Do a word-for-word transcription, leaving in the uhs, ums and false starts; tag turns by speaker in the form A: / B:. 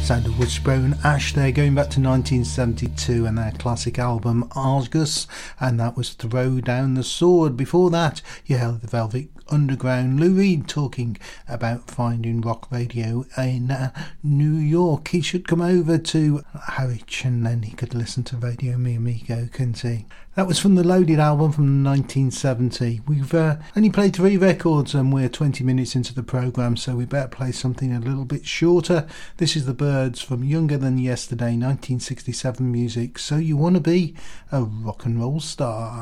A: Sound of Wishbone Ash there, going back to nineteen seventy-two and their classic album Argus, and that was Throw Down the Sword. Before that, you held the Velvet Underground, Lou Reed talking about finding rock radio in uh, New York. He should come over to Harwich and then he could listen to Radio Mi Amigo, couldn't he? That was from the Loaded album from nineteen seventy. We've uh, only played three records and we're twenty minutes into the programme, so we better play something a little bit shorter. This is the Byrds from Younger Than Yesterday, nineteen sixty-seven music. So you want to be a rock and roll star.